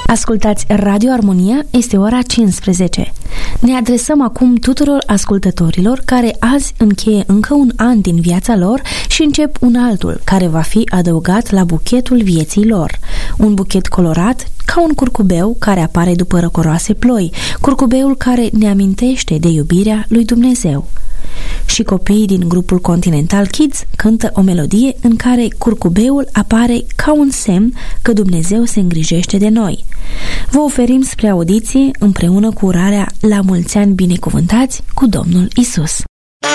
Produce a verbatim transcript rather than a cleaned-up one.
Ascultați Radio Armonia, este ora cincisprezece. Ne adresăm acum tuturor ascultătorilor care azi încheie încă un an din viața lor și încep un altul care va fi adăugat la buchetul vieții lor. Un buchet colorat ca un curcubeu care apare după răcoroase ploi, curcubeul care ne amintește de iubirea lui Dumnezeu. Și copiii din grupul Continental Kids cântă o melodie în care curcubeul apare ca un semn că Dumnezeu se îngrijește de noi. Vă oferim spre audiție împreună cu urarea la mulți ani binecuvântați cu Domnul Isus.